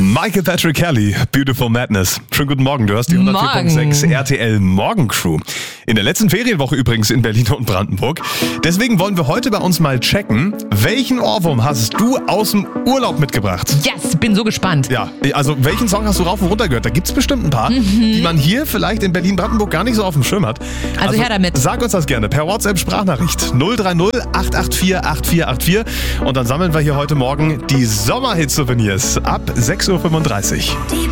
Michael Patrick Kelly, Beautiful Madness. Schönen guten Morgen, du hörst die 104.6 RTL Morgencrew. In der letzten Ferienwoche übrigens in Berlin und Brandenburg. Deswegen wollen wir heute bei uns mal checken, welchen Ohrwurm hast du aus dem Urlaub mitgebracht? Yes, bin so gespannt. Ja, also welchen Song hast du rauf und runter gehört? Da gibt's bestimmt ein paar, die man hier vielleicht in Berlin-Brandenburg gar nicht so auf dem Schirm hat. Also her damit. Sag uns das gerne per WhatsApp-Sprachnachricht 030 884 8484 und dann sammeln wir hier heute Morgen die Sommerhit-Souvenirs ab 6.35 Uhr.